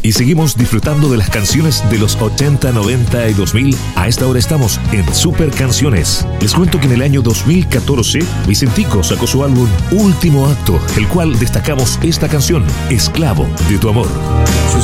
y seguimos disfrutando de las canciones de los 80, 90 y 2000. A esta hora estamos en Super Canciones. Les cuento que en el año 2014 Vicentico sacó su álbum Último Acto, el cual destacamos esta canción, Esclavo de tu amor. Yo